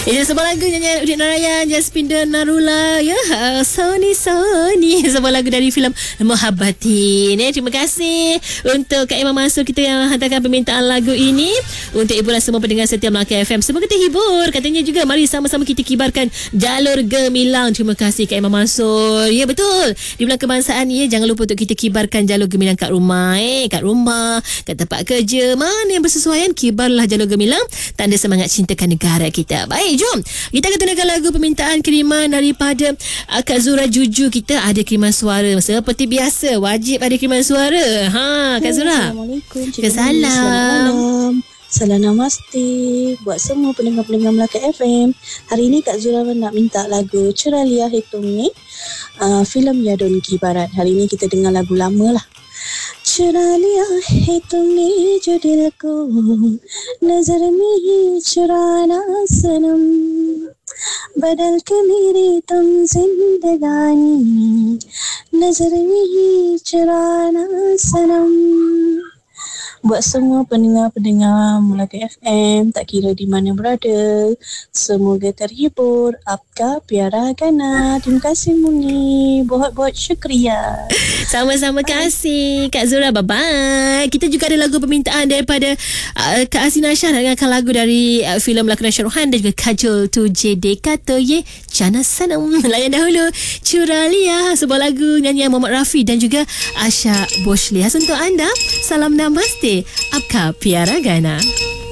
Ini sebuah lagu nyanyian Udit Narayan, Jasmine dan Narula ya. Sony sebuah lagu dari filem Mohabbatin. Terima kasih untuk Kak Imam Mansur kita yang hantarkan permintaan lagu ini untuk hiburan semua pendengar setia Melaka FM. Semoga terhibur. Katanya juga mari sama-sama kita kibarkan jalur gemilang. Terima kasih Kak Imam Mansur. Ya betul. Di bulan kebangsaan ya, jangan lupa untuk kita kibarkan jalur gemilang kat rumah, kat rumah, kat tempat kerja, mana yang bersesuaian, kibarlah jalur gemilang, tanda semangat cintakan negara kita. Baik, jom kita akan tunaikan lagu permintaan kiriman daripada Kak Zura Juju. Kita ada kiriman suara seperti biasa, wajib ada kiriman suara. Kak Zura. Assalamualaikum. Salam. Salam namaste buat semua pendengar-pendengar Melaka FM. Hari ini Kak Zura nak minta lagu Curalia Hitung ni, filem Yadon Kibarat. Hari ini kita dengar lagu lama lah. चुरा लिया है तुमने जो दिल को, नजर में ही चुराना सनम, बदल के मेरी तुम जिंदगानी, नजर में ही चुराना सनम. Buat semua pendengar-pendengar Melaka FM, tak kira di mana berada, semoga terhibur. Apka Piara Gana. Terima kasih Muni. Buat syukriya. Sama-sama kasih Kak Zura. Bye-bye. Kita juga ada lagu permintaan daripada Kak Asina Shah nak dengarkan lagu dari filem lakonan Syaruhan dan juga Kajol tu JD Kata Ye Jana Sanam. Layan dahulu Curalia, sebuah lagu nyanyian Muhammad Rafi dan juga Asha Boshli. Khas untuk anda. Salam namaste. Apka Piara Gana.